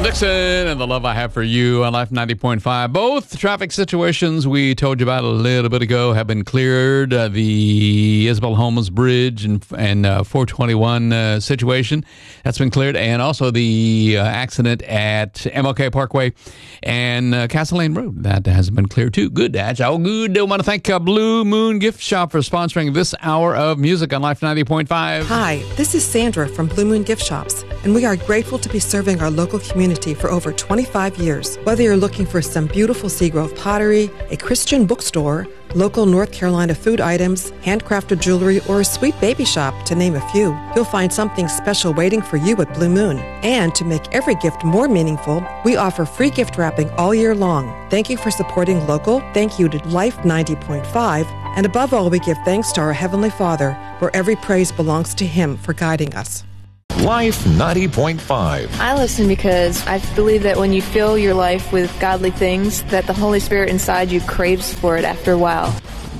Dixon and The Love I Have for You on Life 90.5. Both traffic situations we told you about a little bit ago have been cleared. The Isabel Holmes Bridge and 421 situation, that's been cleared. And also the accident at MLK Parkway and Castle Lane Road, that has been cleared too. Good, that's all good. I want to thank Blue Moon Gift Shop for sponsoring this hour of music on Life 90.5. Hi, this is Sandra from Blue Moon Gift Shops, and we are grateful to be serving our local community for over 25 years. Whether you're looking for some beautiful Seagrove pottery, a Christian bookstore, local North Carolina food items, handcrafted jewelry, or a sweet baby shop, to name a few, you'll find something special waiting for you at Blue Moon. And to make every gift more meaningful, we offer free gift wrapping all year long. Thank you for supporting local. Thank you to Life 90.5. And above all, we give thanks to our Heavenly Father, where every praise belongs to Him for guiding us. Life 90.5. I listen because I believe that when you fill your life with godly things, that the Holy Spirit inside you craves for it after a while.